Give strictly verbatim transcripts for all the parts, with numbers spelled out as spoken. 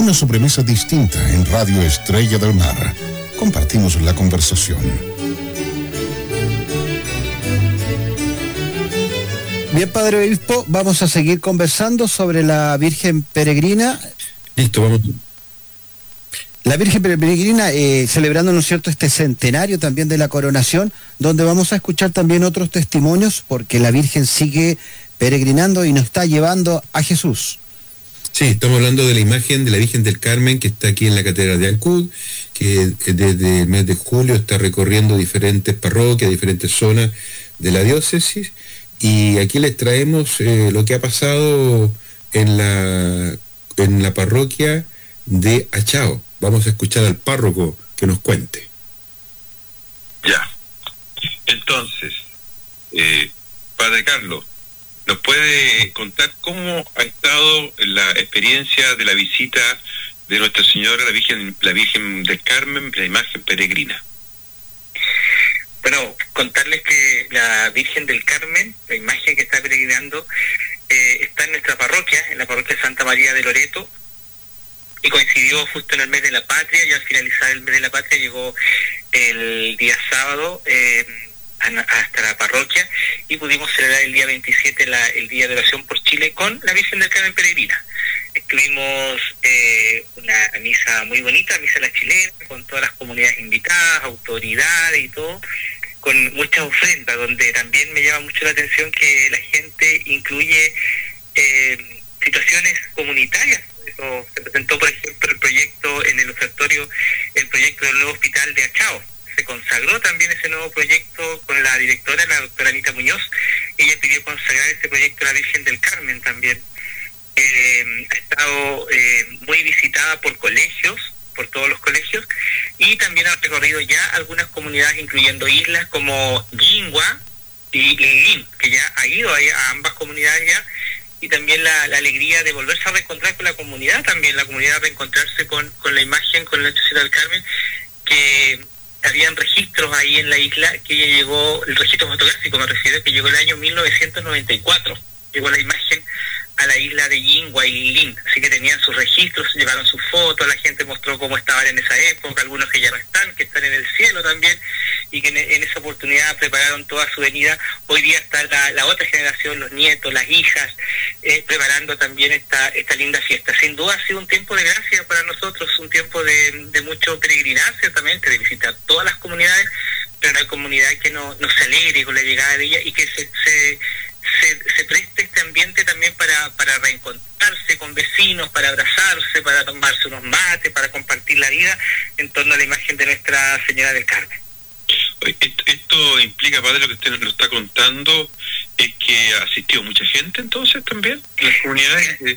Una sobremesa distinta en Radio Estrella del Mar. Compartimos la conversación. Bien, Padre Obispo, vamos a seguir conversando sobre la Virgen Peregrina. Listo, vamos. La Virgen Peregrina, eh, celebrando, ¿no es cierto?, este centenario también de la coronación, donde vamos a escuchar también otros testimonios, porque la Virgen sigue peregrinando y nos está llevando a Jesús. Sí, estamos hablando de la imagen de la Virgen del Carmen, que está aquí en la Catedral de Ancud, que desde el mes de julio está recorriendo diferentes parroquias, diferentes zonas de la diócesis, y aquí les traemos eh, lo que ha pasado en la, en la parroquia de Achao. Vamos a escuchar al párroco que nos cuente. Ya. Entonces, eh, Padre Carlos, ¿nos puede contar cómo ha estado la experiencia de la visita de Nuestra Señora, la Virgen, la Virgen del Carmen, la imagen peregrina? Bueno, contarles que la Virgen del Carmen, la imagen que está peregrinando, eh, está en nuestra parroquia, en la parroquia Santa María de Loreto, y coincidió justo en el mes de la Patria, y al finalizar el mes de la Patria llegó el día sábado eh, hasta la parroquia, y pudimos celebrar el día veintisiete la, el Día de Oración por Chile con la Virgen del Carmen Peregrina. Tuvimos eh, una misa muy bonita, misa la chilena, con todas las comunidades invitadas, autoridades y todo, con muchas ofrendas, donde también me llama mucho la atención que la gente incluye eh, situaciones comunitarias. Eso, se presentó, por ejemplo, el proyecto en el ofertorio, el proyecto del nuevo hospital de Achao. Se consagró también ese nuevo proyecto con la directora, la doctora Anita Muñoz. Ella pidió consagrar ese proyecto a la Virgen del Carmen también. Eh, ha estado eh, muy visitada por colegios, por todos los colegios, y también ha recorrido ya algunas comunidades, incluyendo islas como Yingua y Lilín, que ya ha ido a, a ambas comunidades ya, y también la, la alegría de volverse a reencontrar con la comunidad, también la comunidad reencontrarse con, con la imagen, con la Nuestra Señora del Carmen, que habían registros ahí en la isla, que ella llegó, el registro fotográfico me refiero, que llegó el año mil novecientos noventa y cuatro, llegó la imagen a la isla de Yingua y Lilín, así que tenían sus registros, llevaron sus fotos, la gente mostró cómo estaban en esa época, algunos que ya no están, que están en el cielo también, y que en, en esa oportunidad prepararon toda su venida. Hoy día está la, la otra generación, los nietos, las hijas, eh, preparando también esta esta linda fiesta. Sin duda ha sido un tiempo de gracia para nosotros, un tiempo de, de mucho peregrinaje también, de visitar todas las comunidades, pero una comunidad que no, nos alegre con la llegada de ella y que se... se Se, se preste este ambiente también para, para reencontrarse con vecinos, para abrazarse, para tomarse unos mates, para compartir la vida en torno a la imagen de Nuestra Señora del Carmen. Esto, esto implica, padre, lo que usted nos está contando, es que asistió mucha gente entonces también en las comunidades. Es,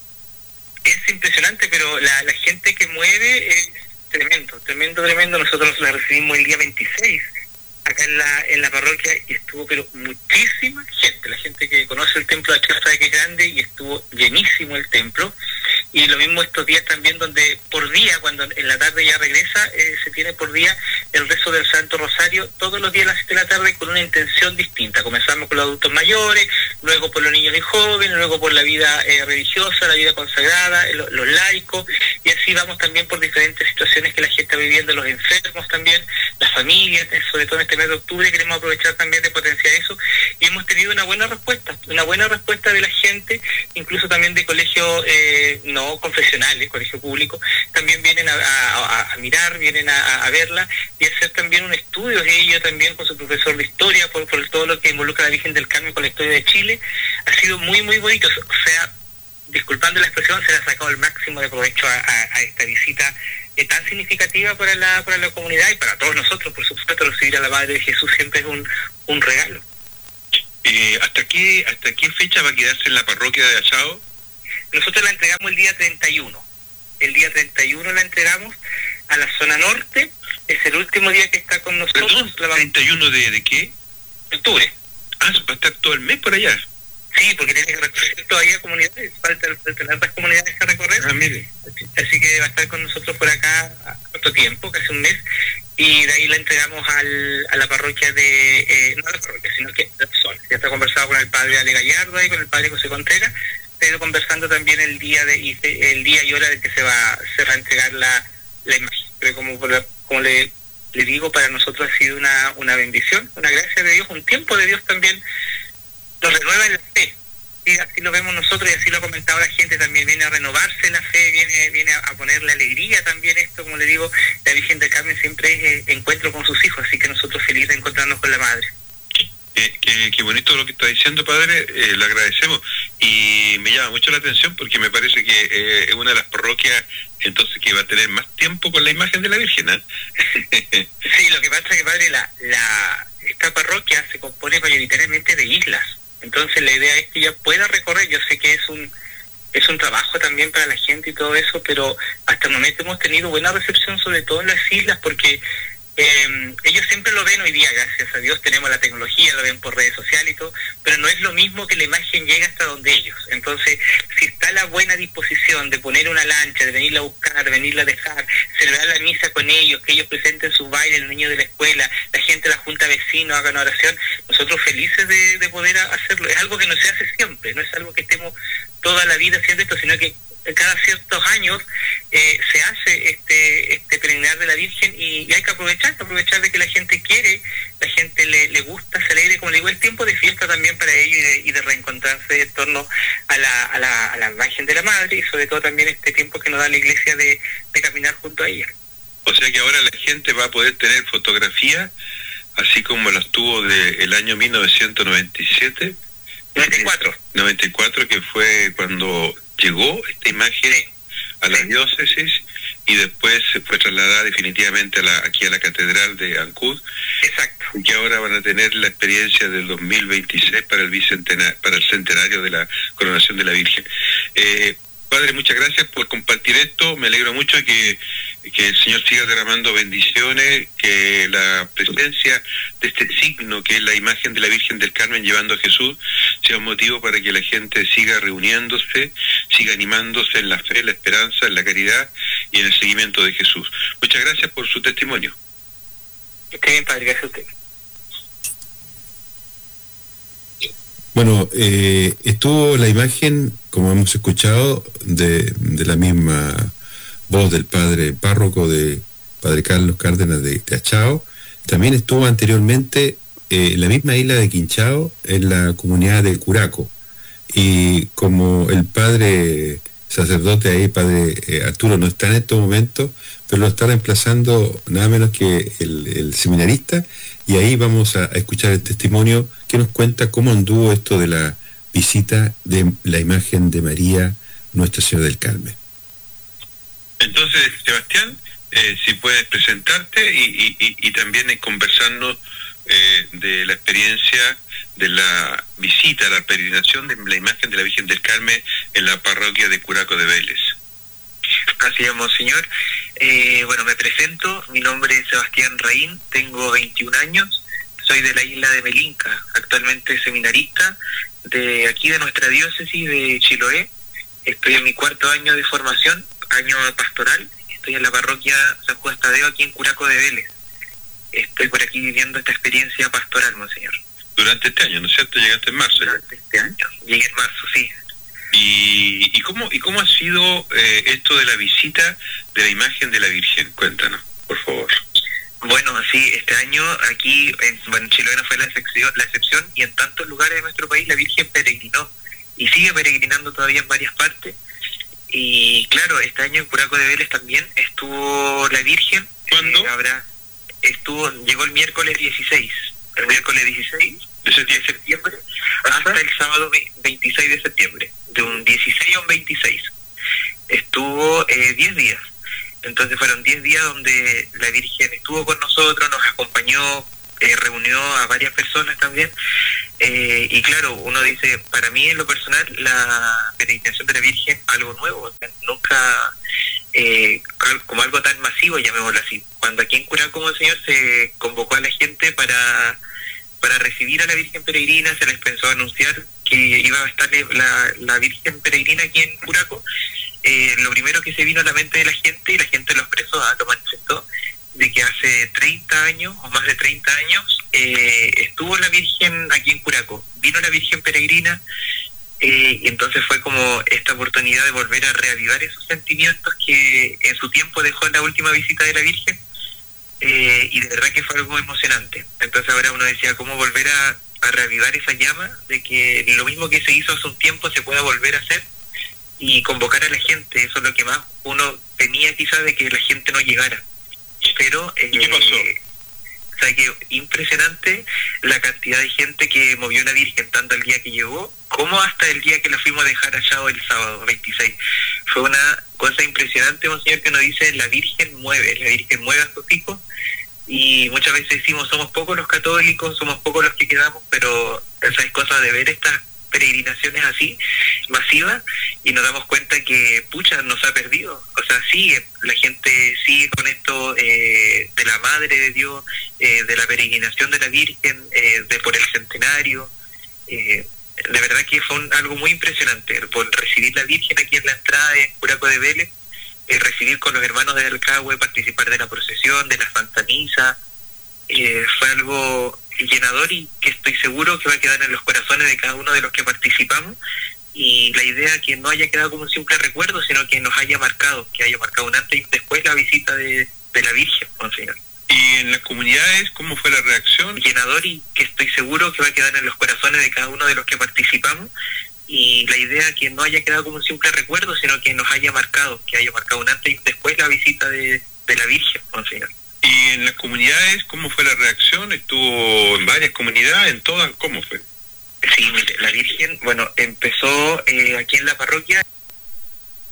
es impresionante, pero la, la gente que mueve es tremendo, tremendo, tremendo. Nosotros la recibimos el día veintiséis acá en la en la parroquia, y estuvo pero muchísima gente, la gente que conoce el templo de Achao sabe que es grande, y estuvo llenísimo el templo. Y lo mismo estos días también, donde por día, cuando en la tarde ya regresa, eh, se tiene por día el rezo del Santo Rosario, todos los días a las siete de la tarde, con una intención distinta. Comenzamos con los adultos mayores, luego por los niños y jóvenes, luego por la vida eh, religiosa, la vida consagrada, los, los laicos, y así vamos también por diferentes situaciones que la gente está viviendo, los enfermos también, las familias, sobre todo en este mes de octubre queremos aprovechar también de potenciar eso, y hemos tenido una buena respuesta, una buena respuesta de la gente, incluso también de colegios eh, no confesionales, colegio público, también vienen a, a, a mirar, vienen a, a verla, y hacer también un estudio de ello también con su profesor de historia, por, por todo lo que involucra a la Virgen del Carmen con la historia de Chile. Ha sido muy muy bonito, o sea, disculpando la expresión, se le ha sacado el máximo de provecho a, a, a esta visita eh, tan significativa para la para la comunidad y para todos nosotros, por supuesto. Recibir a la Madre de Jesús siempre es un, un regalo. Eh, ¿hasta qué hasta qué fecha va a quedarse en la parroquia de Achao? Nosotros la entregamos el día treinta y uno. El día treinta y uno la entregamos a la zona norte. Es el último día que está con nosotros. ¿Perdón? La ¿treinta y uno de, de qué? De octubre. Ah, va a estar todo el mes por allá. Sí, porque tiene que recorrer todavía comunidades, faltan, faltan otras comunidades que recorrer. Ah, mire. Así, así que va a estar con nosotros por acá otro tiempo, casi un mes, y de ahí la entregamos al, a la parroquia de, eh, no a la parroquia, sino que a la zona. Ya está conversado con el padre Ale Gallardo y con el padre José Contreras, he ido conversando también el día de y se- el día y hora de que se va se va a entregar la, la imagen. Pero como por la- como le, le digo, para nosotros ha sido una, una bendición, una gracia de Dios, un tiempo de Dios también nos renueva en la fe. Sí, así lo vemos nosotros y así lo ha comentado la gente, también viene a renovarse la fe, viene viene a, a ponerle alegría también esto, como le digo, la Virgen del Carmen siempre es eh, encuentro con sus hijos, así que nosotros felices de encontrarnos con la Madre. Qué, qué, qué bonito lo que está diciendo, padre, eh, le agradecemos. Y me llama mucho la atención porque me parece que eh, es una de las parroquias entonces que va a tener más tiempo con la imagen de la Virgen, ¿eh? Sí, lo que pasa es que, padre, la, la, esta parroquia se compone mayoritariamente de islas. Entonces la idea es que ella pueda recorrer. Yo sé que es un es un trabajo también para la gente y todo eso, pero hasta el momento hemos tenido buena recepción, sobre todo en las islas, porque eh, ellos siempre lo ven hoy día, gracias a Dios tenemos la tecnología, lo ven por redes sociales y todo, pero no es lo mismo que la imagen llegue hasta donde ellos. Entonces, si está la buena disposición de poner una lancha, de venirla a buscar, de venirla a dejar, celebrar la misa con ellos, que ellos presenten sus bailes, los niños de la escuela, la gente de la junta vecinos hagan oración, nosotros felices de, de poder hacerlo. Es algo que no se hace siempre, no es algo que estemos toda la vida haciendo esto, sino que cada ciertos años eh, se hace este este peregrinar de la Virgen y, y hay que aprovechar, aprovechar de que la gente quiere, la gente le, le gusta, se alegre, como le digo, es tiempo de fiesta también para ellos y de, y de reencontrarse en torno a la, a, la, a la imagen de la Madre y sobre todo también este tiempo que nos da la Iglesia de, de caminar junto a ella. O sea que ahora la gente va a poder tener fotografía, así como las tuvo del año mil novecientos noventa y siete. noventa y cuatro. noventa y cuatro, que fue cuando llegó esta imagen Sí. a la Sí. diócesis y después se fue trasladada definitivamente a la, aquí a la catedral de Ancud, Exacto. y que ahora van a tener la experiencia del dos mil veintiséis para el bicentena- para el centenario de la coronación de la Virgen. Eh, Padre, muchas gracias por compartir esto. Me alegro mucho que, que el Señor siga derramando bendiciones, que la presencia de este signo, que es la imagen de la Virgen del Carmen llevando a Jesús, sea un motivo para que la gente siga reuniéndose, siga animándose en la fe, en la esperanza, en la caridad y en el seguimiento de Jesús. Muchas gracias por su testimonio. Que esté bien, padre, gracias a usted. Bueno, eh, estuvo la imagen, como hemos escuchado, de, de la misma voz del padre párroco de Padre Carlos Cárdenas de, de Achao. También estuvo anteriormente eh, en la misma isla de Quinchao, en la comunidad de Curaco. Y como el padre sacerdote ahí, padre eh, Arturo, no está en estos momentos, pero lo está reemplazando nada menos que el, el seminarista, y ahí vamos a, a escuchar el testimonio que nos cuenta cómo anduvo esto de la visita de la imagen de María, Nuestra Señora del Carmen. Entonces, Sebastián, eh, si puedes presentarte y, y, y, y también eh, conversarnos eh, de la experiencia de la visita, la peregrinación de la imagen de la Virgen del Carmen en la parroquia de Curaco de Vélez. Así es, monseñor. Eh, bueno, me presento, mi nombre es Sebastián Raín, tengo veintiún años, soy de la isla de Melinca, actualmente seminarista de aquí de nuestra diócesis de Chiloé. Estoy en mi cuarto año de formación, año pastoral, estoy en la parroquia San Juan Tadeo aquí en Curaco de Vélez. Estoy por aquí viviendo esta experiencia pastoral, monseñor. Durante este año, ¿no es cierto? Llegaste en marzo. Ya. Durante este año. Llegué en marzo, sí. ¿Y, y, cómo, y cómo ha sido eh, esto de la visita de la imagen de la Virgen? Cuéntanos, por favor. Bueno, sí, este año aquí en, bueno, en Chiloé no fue la excepción, la excepción y en tantos lugares de nuestro país la Virgen peregrinó y sigue peregrinando todavía en varias partes. Y claro, este año en Curaco de Vélez también estuvo la Virgen. ¿Cuándo? Eh, habrá, estuvo, llegó el miércoles dieciséis, el miércoles dieciséis ¿De ese de septiembre hasta el sábado veintiséis de septiembre, de un dieciséis a un veintiséis. Estuvo eh, diez días. Entonces fueron diez días donde la Virgen estuvo con nosotros, nos acompañó, eh, reunió a varias personas también. Eh, y claro, uno dice, para mí en lo personal, la peregrinación de la Virgen, algo nuevo, o sea, nunca eh, como algo tan masivo, llamémoslo así. Cuando aquí en Curaco, como el Señor, se convocó a la gente para, para recibir a la Virgen peregrina, se les pensó anunciar que iba a estar la, la Virgen peregrina aquí en Curaco. Eh, lo primero que se vino a la mente de la gente, y la gente lo expresó, ¿eh? lo manifestó, de que hace treinta años, o más de treinta años, eh, estuvo la Virgen aquí en Curaco. Vino la Virgen peregrina Eh, y entonces fue como esta oportunidad de volver a reavivar esos sentimientos que en su tiempo dejó en la última visita de la Virgen, eh, y de verdad que fue algo emocionante. Entonces ahora uno decía, ¿cómo volver a, a reavivar esa llama de que lo mismo que se hizo hace un tiempo se pueda volver a hacer y convocar a la gente? Eso es lo que más uno temía quizás, de que la gente no llegara. Pero eh, ¿y qué pasó? O sea, que impresionante la cantidad de gente que movió la Virgen, tanto el día que llegó como hasta el día que la fuimos a dejar allá el sábado veintiséis. Fue una cosa impresionante, monseñor, que nos dice, la Virgen mueve, la Virgen mueve a sus hijos, y muchas veces decimos, somos pocos los católicos, somos pocos los que quedamos, pero esa es cosa de ver estas peregrinaciones así, masivas, y nos damos cuenta que, pucha, nos ha perdido. O sea, sigue, la gente sigue con esto eh, de la Madre de Dios, eh, de la peregrinación de la Virgen, eh, de por el centenario. Eh, de verdad que fue un, algo muy impresionante, por recibir la Virgen aquí en la entrada en Curaco de Vélez, eh, recibir con los hermanos de Alcagüe, participar de la procesión, de la Santa Misa. Eh, fue algo llenador y que estoy seguro que va a quedar en los corazones de cada uno de los que participamos, y la idea que no haya quedado como un simple recuerdo, sino que nos haya marcado, que haya marcado un antes y un después la visita de, de la Virgen, monseñor. ¿Y en las comunidades cómo fue la reacción? Llenador y que estoy seguro que va a quedar en los corazones de cada uno de los que participamos, y la idea que no haya quedado como un simple recuerdo, sino que nos haya marcado, que haya marcado un antes y un después la visita de, de la Virgen, monseñor. ¿Y en las comunidades cómo fue la reacción? ¿Estuvo en varias comunidades, en todas? ¿Cómo fue? Sí, mire, la Virgen, bueno, empezó eh, aquí en la parroquia.